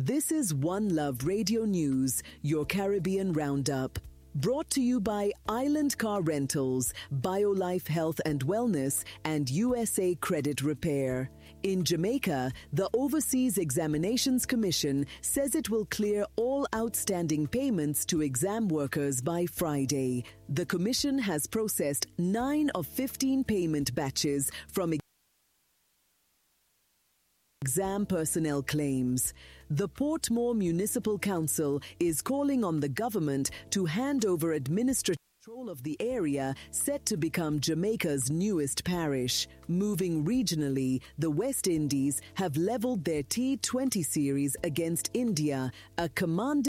This is One Love Radio News, your Caribbean Roundup. Brought to you by Island Car Rentals, BioLife Health and Wellness, and USA Credit Repair. In Jamaica, the Overseas Examinations Commission says it will clear all outstanding payments to exam workers by Friday. The commission has processed 9 of 15 payment batches from exam personnel claims. The Portmore Municipal Council is calling on the government to hand over administrative control of the area set to become Jamaica's newest parish. Moving regionally, the West Indies have leveled their T20 series against India, a commanding